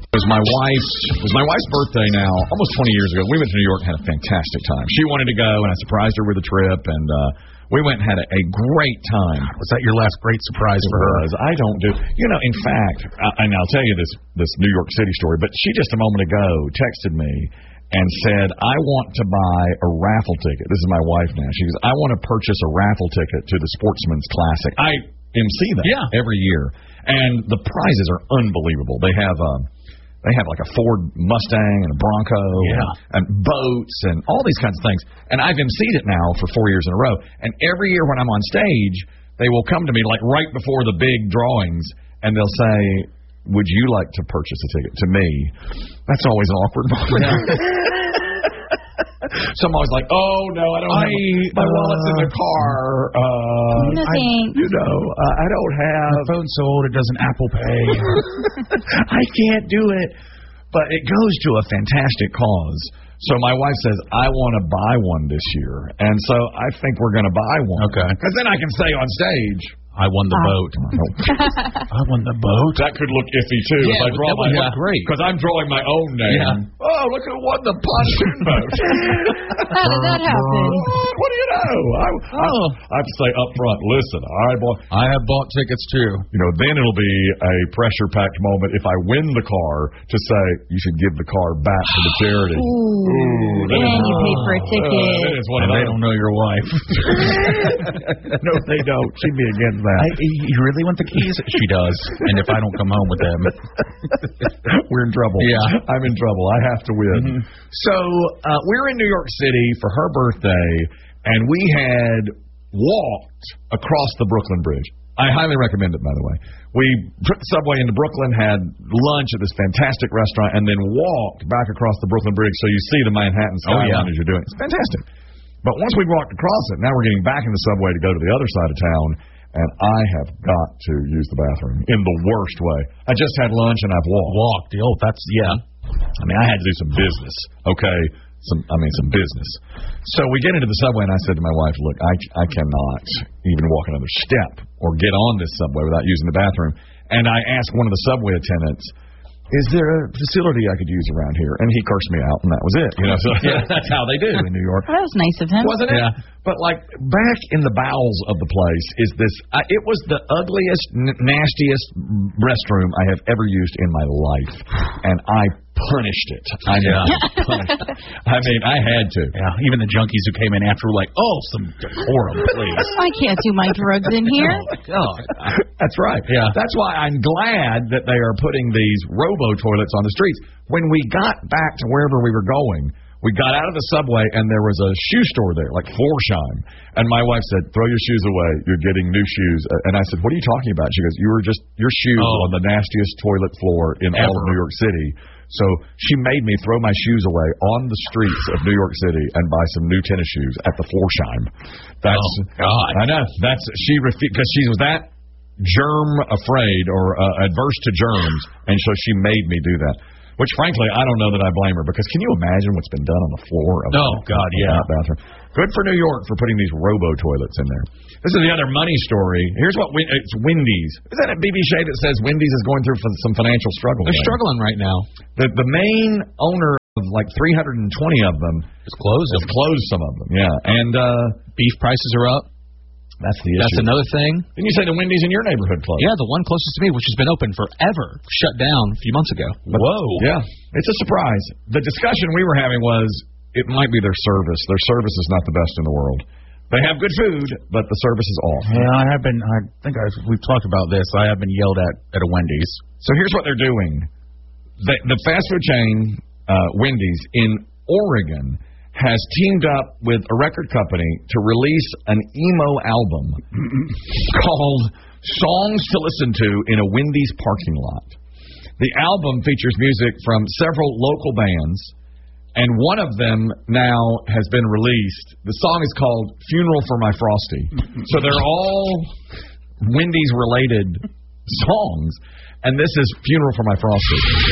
It was my wife's birthday now, almost 20 years ago. We went to New York and had a fantastic time. She wanted to go, and I surprised her with a trip, and we went and had a great time. Was that your last great surprise for her? I don't do... in fact, and I'll tell you this New York City story, but she just a moment ago texted me and said, I want to buy a raffle ticket. This is my wife now. She goes, I want to purchase a raffle ticket to the Sportsman's Classic. I MC that every year, and the prizes are unbelievable. They have like a Ford Mustang and a Bronco and boats and all these kinds of things. And I've emceed it now for 4 years in a row. And every year when I'm on stage, they will come to me like right before the big drawings, and they'll say, would you like to purchase a ticket? To me, that's always an awkward moment. So I'm always like, oh, no, I don't have my wallet's in the car. No thanks. I don't have... My phone's so old it doesn't Apple Pay. I can't do it. But it goes to a fantastic cause. So my wife says, I want to buy one this year. And so I think we're going to buy one. Okay. Because then I can say on stage... I won the boat. I won the boat. That could look iffy, too. Yeah, if I draw that would look great. Because I'm drawing my own name. Yeah. Oh, look who won the pontoon boat. How did that happen? What do you know? I have to say up front, listen, I have bought tickets, too. Then it'll be a pressure-packed moment if I win the car to say, you should give the car back to the charity. Ooh, and you paid for a ticket. They don't know your wife. No, they don't. She'd be against that. You really want the keys? She does. And if I don't come home with them, we're in trouble. Yeah. I'm in trouble. I have to win. Mm-hmm. So we're in New York City for her birthday, and we had walked across the Brooklyn Bridge. I highly recommend it, by the way. We took the subway into Brooklyn, had lunch at this fantastic restaurant, and then walked back across the Brooklyn Bridge so you see the Manhattan skyline as you're doing it. It's fantastic. But once we walked across it, now we're getting back in the subway to go to the other side of town, and I have got to use the bathroom in the worst way. I just had lunch and I've walked. I mean, I had to do some business, okay? Some business. So we get into the subway, and I said to my wife, look, I cannot even walk another step or get on this subway without using the bathroom. And I asked one of the subway attendants, is there a facility I could use around here? And he cursed me out, and that was it. So that's how they do in New York. Well, that was nice of him. Wasn't it? Yeah. But, back in the bowels of the place is this... it was the ugliest, nastiest restroom I have ever used in my life. And I punished it. I punished it. I mean, I had to. Yeah, even the junkies who came in after were like, oh, some decorum, please. I can't do my drugs in here. Oh, God. That's right. Yeah. That's why I'm glad that they are putting these robo-toilets on the streets. When we got back to wherever we were going, we got out of the subway, and there was a shoe store there, like Florsheim. And my wife said, throw your shoes away. You're getting new shoes. And I said, what are you talking about? She goes, your shoes on the nastiest toilet floor in all of New York City. So she made me throw my shoes away on the streets of New York City and buy some new tennis shoes at the Florsheim. That's, God. I know. She refused, because she was that germ afraid or adverse to germs, and so she made me do that. Which, frankly, I don't know that I blame her, because can you imagine what's been done on the floor of that bathroom? Good for New York for putting these robo-toilets in there. This is the other money story. Here's what it's Wendy's. Is that a BB Shea that says Wendy's is going through some financial struggle? They're struggling right now. The main owner of 320 of them has closed some of them, And beef prices are up. That's the issue. That's another thing. Didn't you say the Wendy's in your neighborhood closed? Yeah, the one closest to me, which has been open forever, shut down a few months ago. Whoa. Yeah, it's a surprise. The discussion we were having was it might be their service. Their service is not the best in the world. They have good food, but the service is awful. Yeah, we've talked about this. I have been yelled at a Wendy's. So here's what they're doing. The fast food chain, Wendy's, in Oregon, has teamed up with a record company to release an emo album called Songs to Listen to in a Wendy's Parking Lot. The album features music from several local bands, and one of them now has been released. The song is called Funeral for My Frosty. So they're all Wendy's-related songs, and this is Funeral for My Frosty.